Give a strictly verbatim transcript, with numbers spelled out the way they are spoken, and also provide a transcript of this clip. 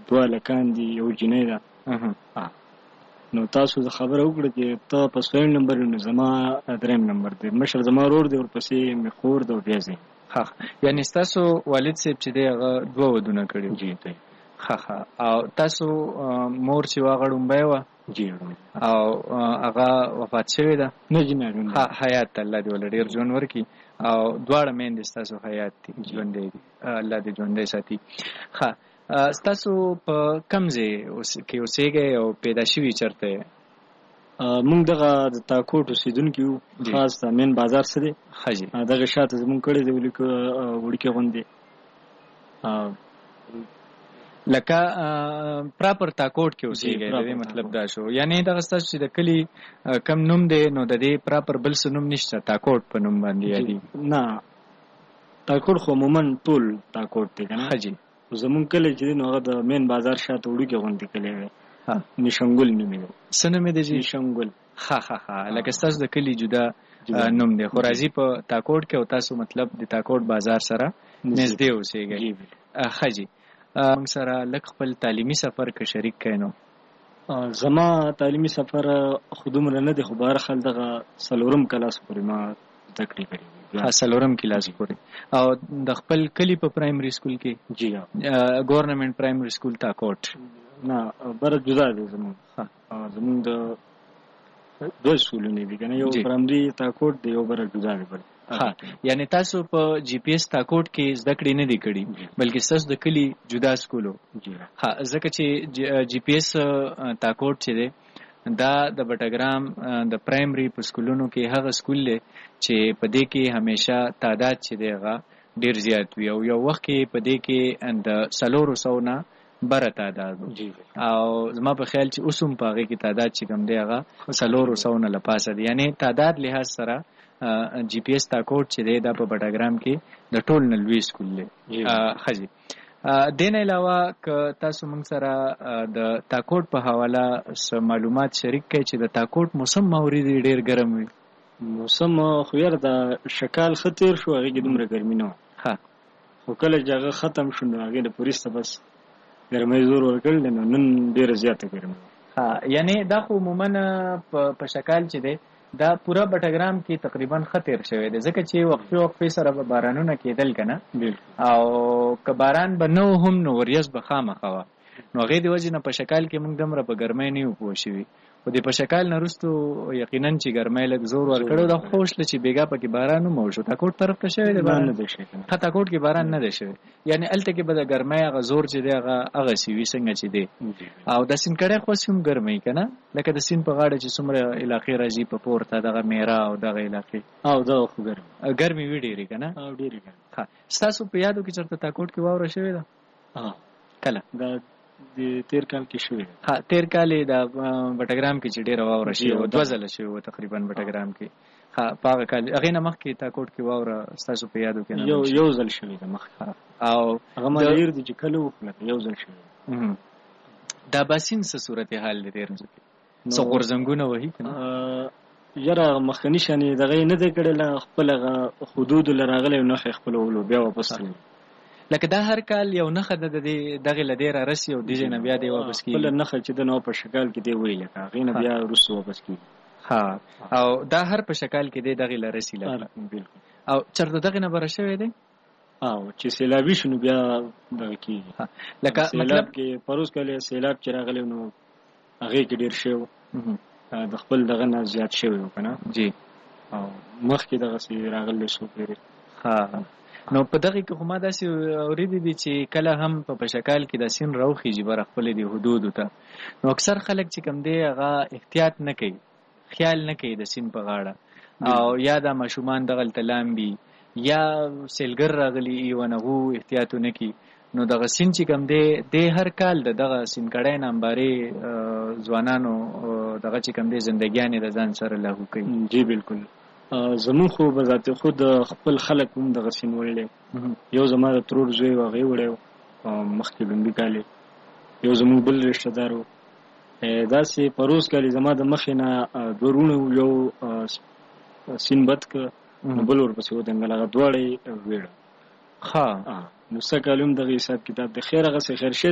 دوه هلکان دي یو جینۍ ده. نو تاسو د خبره وکړه چې ته په څلورم نمبر نو زما درېیم نمبر دی. مشر زما ورور دی، ورپسې مې خور ده او بیا زه. ښه یعنې ستاسو والد صاحب چې دی هغه دوه ودونه کړي. جی دی. ښه ښه او تاسو مور چې وه هغه ړومبی وه؟ جی. او هغه وفات شوې ده؟ نه جي نه. حیات الله دې وله ډېر ژوند ورکړي او دواړه میندې ستاسو حیات دي، ژوندی دي، الله دې ژوندی ساتي. ښه ستاسو په کوم ځای کې اوسېږئ او پیدا شوي چېرته یې؟ مونږ دغه د تاکوټ اوسېدونکي یو، خاص د مین بازار څه دی ښه جي دغه شاته زمونږ کړی دی ولیکه وړکې غوندې. لکه پراپر تاکوټ کې اوسېږئ، د دې مطلب دا شو. یعنې دغه ستاسو چې د کلي کم نوم دی نو د دې پراپر بل څه نوم نشته، تاکوټ په نوم باندې یادي؟ نه تاکوټ خو عموما ټول تاکوټ دی که نه. ښه جي زمونږ کلی چې دی نو هغه د مین بازار شاته وړوکې غوندې کلی دی، نشنګل نومې دی. څه نومې دی جي؟ نشنګل. ښه ښه ښه لکه ستاسو د کلي جدا نوم دی، خو راځي په تاکوټ کې او تاسو مطلب د تاکوټ بازار سره نږدې اوسېږئ. ښه جي موږ سره لږ خپل تعلیمي سفر که شریک کړئ نو. زما تعلیمي سفر خو دومره نه دی، خو بهرحال دغه څلورم کلاس پورې ما زده کړې کړې دي. څلورم کلاس پورې. او د خپل کلي په پرایمري سکول کې؟ جی ګورنمنټ پرایمري سکول تاکوټ؟ نه بره جدا دی زمونږ. زمونږ د دوه سکولونه دي که نه، یو پرایمري تاکوټ دی، یو بره جدا دی. ها یعنی تاسو په جی پی ایس تاکوټ کې زده کړې نه دي کړي بلکې تاسو د کلی جدا سکول وو؟ ها ځکه چې جی پی ایس تاکوټ چې دی دا د بټګرام د پرایمري په سکولونو کې هغه سکول دی چې په دې کې همیشه تعداد چې دی هغه ډېر زیات وي او یو وخت کې په دې کې د څلورو سوو نه بره تعداد او زما په خیال چې اوس هم په هغې کې تعداد چې کوم دی هغه څلورو سوو نه له پاسه دی. یعنې تعداد لحاظ سره جی پی ایس تاکوټ چې دی دا په بټګرام کې د ټول نه لوی سکول دی. ښه جي دې نه علاوه که تاسو موږ سره د تاکوټ په حواله څه معلومات شریک کړئ چې د تاکوټ موسم ماوري دی ډېر ګرم وي؟ موسم خو یاره د شکال ښه تېر شو، هغې کې دومره ګرمي نه وه. ښه خو کله چې هغه ختم شو نو هغې د پوریسته بس ګرمۍ زور ورکړل دی، نو نن ډېره زیاته ګرمي وه. ها یعنې دا خو عموما په شکال چې دی دا پورا بټګرام کې تقریبا ښه تېر شوی دی ځکه چې وقفې وقفې سره به بارانونه کېدل که نه، او که باران به نه و هم نو وریځ به خامخا وه، نو هغې د وجې نه په شکال کې موږ دومره په ګرمۍ نه یو پوه شوي. خو د په شکال نه وروستو یقینا چې ګرمۍ لږ زور ورکړی دا خو وشله چې بېګا پکې باران هم وشو. تاکوټ طرف ته شوی دی باران؟ ښه تاکوټ کې باران نه دی شوی، یعنې هلته کې به د ګرمۍ هغه زور چې دی هغه هغسې وي څنګه چې دی. او د سیند کړی خو هسې هم ګرمۍ که نه، لکه د سیند په غاړه چې څومره علاقې راځي په پورته دغه میرا او دغه علاقې او دغه خو ګرمي ګرمې وي ډېرې که نه؟ ډېرې ګرمې. ښه ستاسو په یادو کې چېرته تاکوټ کې واوره شوې ده؟ کله؟ دا د تېر کال کې شوې ده. ها تېر کال یې د بټګرام کې چې ډېره واوره شوې وه، دوه ځله شوې وه تقریبا بټګرام کې. ها په هغه کال هغې نه مخکې تاکوټ کې واوره ستاسو په یادو کې نه؟ یو یو ځل شوې ده مخکې. او هغه ما ډېر دي چې کله وخوله یو ځل شوې ده. د اباسین څه صورت حال دی تېر ځل کې؟ څه غورځنګونه وهي که نه؟ یاره مخکني شانې دغه یې نه دی کړی، له خپل هغه حدودو له راغلی یو نښه یې خپلولو بیا واپس کړي. لکه دا هر کال یو نښه د دغې له دې را رسي او دې ځای نه بیا دی واپس کېږي؟ خپله نښه چې ده نو په شکال کې دی وایي لکه هغې نه بیا وروسته واپس کېږي. ها او دا هر په شکال کې دی دغې له رسي لکه؟ بلکل. او چېرته دغې نه به را شوی دی؟ او چې سیلابي شو نو بیا دغه کېږي. لکه سیلاب کې پروس کال سیلاب چې راغلی نو هغې کې ډېر شوی و، د خپل دغه نه زیات شوی و که نه؟ جي او مخکې دغسې راغلی څوک ډېرې. ها نو په دغې کې خو ما داسې اورېدي دي چې کله هم په پشکال کې د سیند راوخیږي بره خپلې دې حدودو ته، نو اکثر خلک چې کوم دی هغه احتیاط نه کوي، خیال نه کوي د سیند په غاړه، او یا دا ماشومان دغلته لامبي یا سیلګر راغلي ونغو احتیاط ونه کوي، نو دغه سیند چې کوم دی دی هر کال د دغه سیند کړی نه امبارې ځوانانو دغه چې کوم دی زندګیانې د ځان سره لاهو کوي. جی بلکل. زمون خو به ذات خود خپل خلک هم دغه سیند وړلی، یو زما د ترور زوی و هغې وړی و مخکې لومبي کال یو زمونږ بل رشته دار و داسې پروس کال زما د مخې نه دوه وروڼه یو سیند بد که نو بل ورپسې ودنګل هغه دواړه یې ویړه. ښه نو څه کال هم دغه حساب کتاب د خیر هغسې خیر شه